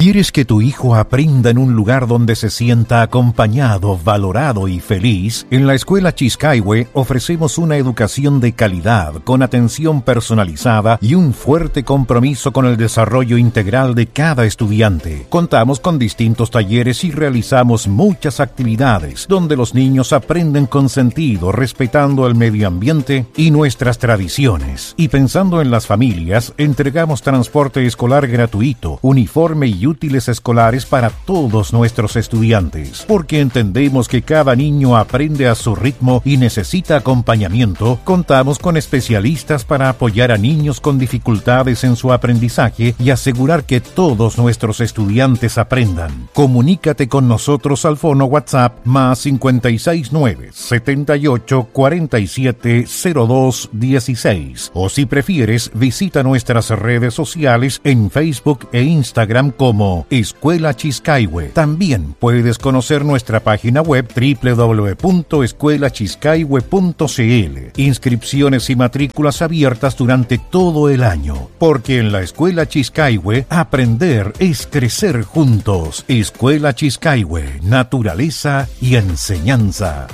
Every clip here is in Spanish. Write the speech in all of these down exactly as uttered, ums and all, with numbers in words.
¿Quieres que tu hijo aprenda en un lugar donde se sienta acompañado, valorado y feliz? En la Escuela Chiscaihue ofrecemos una educación de calidad, con atención personalizada y un fuerte compromiso con el desarrollo integral de cada estudiante. Contamos con distintos talleres y realizamos muchas actividades donde los niños aprenden con sentido, respetando el medio ambiente y nuestras tradiciones. Y pensando en las familias, entregamos transporte escolar gratuito, uniforme y útiles escolares para todos nuestros estudiantes, porque entendemos que cada niño aprende a su ritmo y necesita acompañamiento. Contamos con especialistas para apoyar a niños con dificultades en su aprendizaje y asegurar que todos nuestros estudiantes aprendan. Comunícate con nosotros al fono WhatsApp más cinco seis nueve, setenta y ocho, cuarenta y siete, cero dos dieciséis, o si prefieres, visita nuestras redes sociales en Facebook e Instagram como como Escuela Chiscaihue. También puedes conocer nuestra página web doble u doble u doble u punto escuela chiscaihue punto c l. Inscripciones y matrículas abiertas durante todo el año, porque en la Escuela Chiscaihue aprender es crecer juntos. Escuela Chiscaihue, naturaleza y enseñanza.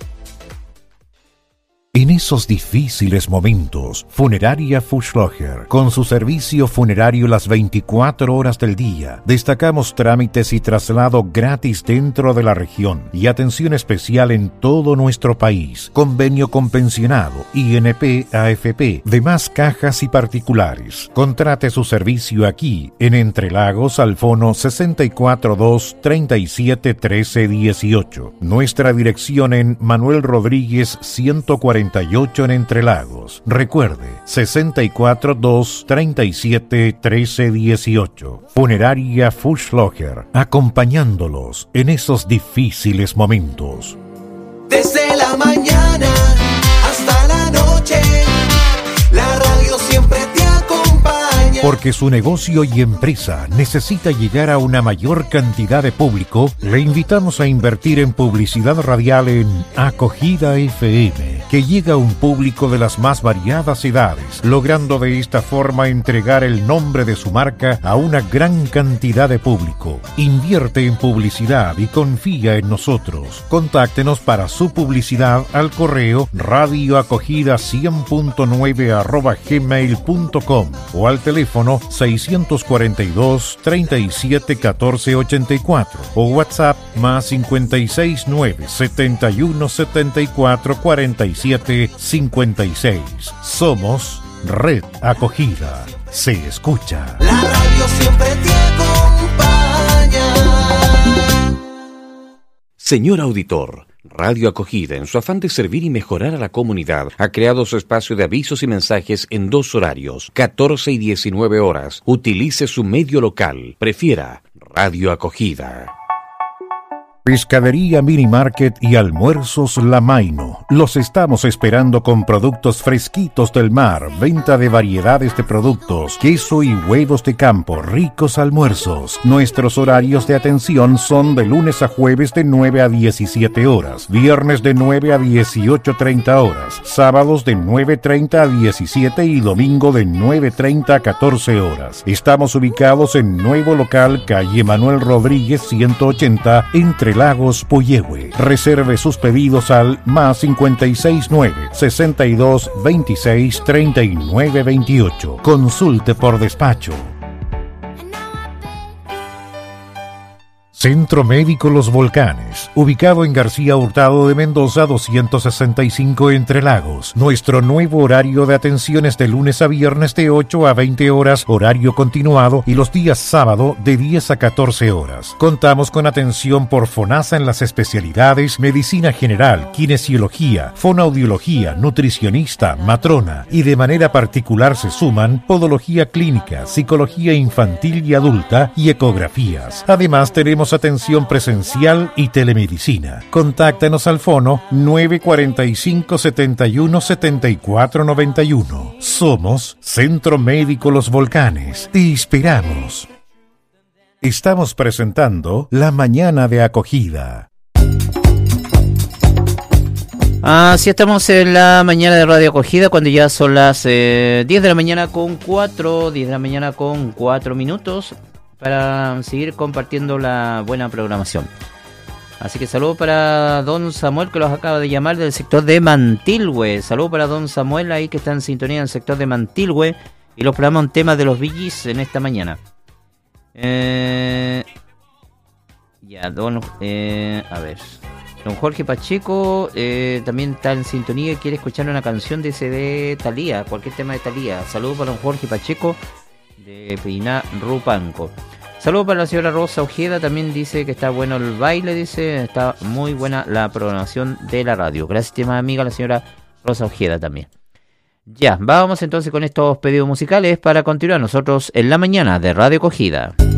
En esos difíciles momentos, Funeraria Fuchslocher, con su servicio funerario las veinticuatro horas del día, destacamos trámites y traslado gratis dentro de la región y atención especial en todo nuestro país. Convenio con pensionado, I N P, A F P, demás cajas y particulares. Contrate su servicio aquí, en Entre Lagos, al fono sesenta y cuatro dos, treinta y siete, trece, dieciocho. Nuestra dirección en Manuel Rodríguez ciento cuarenta y ocho en Entre Lagos. Recuerde, sesenta y cuatro dos, treinta y siete, trece, dieciocho. Funeraria Fuchslocher, acompañándolos en esos difíciles momentos. Desde la mañana hasta la noche, la radio siempre te acompaña. Porque su negocio y empresa necesita llegar a una mayor cantidad de público, le invitamos a invertir en publicidad radial en Acogida F M, que llega a un público de las más variadas edades, logrando de esta forma entregar el nombre de su marca a una gran cantidad de público. Invierte en publicidad y confía en nosotros. Contáctenos para su publicidad al correo radioacogida cien punto nueve arroba gmail punto com o al teléfono seiscientos cuarenta y dos, treinta y siete, catorce, ochenta y cuatro o WhatsApp más cincuenta y seis nueve, setenta y uno, setenta y cuatro, cuarenta y siete, cincuenta y seis. Somos Red Acogida. Se escucha. La radio siempre te acompaña. Señor auditor, Radio Acogida, en su afán de servir y mejorar a la comunidad, ha creado su espacio de avisos y mensajes en dos horarios, catorce y diecinueve horas. Utilice su medio local. Prefiera Radio Acogida. Pescadería Mini Market y Almuerzos La Maino. Los estamos esperando con productos fresquitos del mar, venta de variedades de productos, queso y huevos de campo, ricos almuerzos. Nuestros horarios de atención son de lunes a jueves de nueve a diecisiete horas, viernes de nueve a dieciocho treinta horas, sábados de nueve treinta a diecisiete y domingo de nueve treinta a catorce horas. Estamos ubicados en nuevo local, calle Manuel Rodríguez ciento ochenta, Entre Lagos, Puyehue. Reserve sus pedidos al más cincuenta y seis nueve, sesenta y dos, veintiséis, treinta y nueve, veintiocho. Consulte por despacho. Centro Médico Los Volcanes, ubicado en García Hurtado de Mendoza doscientos sesenta y cinco Entre Lagos. Nuestro nuevo horario de atención es de lunes a viernes de ocho a veinte horas, horario continuado, y los días sábado de diez a catorce horas. Contamos con atención por FONASA en las especialidades Medicina General, Kinesiología, Fonoaudiología, Nutricionista, Matrona, y de manera particular se suman Podología Clínica, Psicología Infantil y Adulta y Ecografías. Además tenemos atención presencial y telemedicina. Contáctanos al fono nueve cuarenta y cinco, setenta y uno, setenta y cuatro noventa y uno. Somos Centro Médico Los Volcanes. Te esperamos. Estamos presentando La Mañana de Acogida. Así estamos en la mañana de Radio Acogida, cuando ya son las eh, diez de la mañana con cuatro, diez de la mañana con cuatro minutos. para seguir compartiendo la buena programación. Así que saludo para don Samuel, que los acaba de llamar del sector de Mantilhue. Saludo para don Samuel ahí que está en sintonía en el sector de Mantilhue. Y los programas un tema de los Bee Gees en esta mañana. Eh, ya, don... Eh, a ver... Don Jorge Pacheco eh, también está en sintonía y quiere escuchar una canción de ese de Thalía, cualquier tema de Thalía. Saludos para don Jorge Pacheco de Peiná Rupanco. Saludos para la señora Rosa Ojeda, también dice que está bueno el baile, dice, está muy buena la programación de la radio. Gracias, estimada amiga, la señora Rosa Ojeda también. Ya, vamos entonces con estos pedidos musicales para continuar nosotros en la mañana de Radio Acogida.